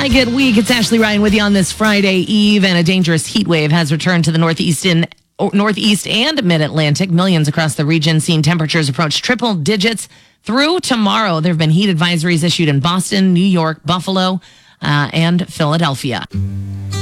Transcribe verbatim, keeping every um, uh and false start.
Good week. It's Ashley Ryan with you on this Friday Eve, and a dangerous heat wave has returned to the northeast in northeast and mid-Atlantic. Millions across the region seeing temperatures approach triple digits through tomorrow. There have been heat advisories issued in Boston, New York, Buffalo, uh, and Philadelphia.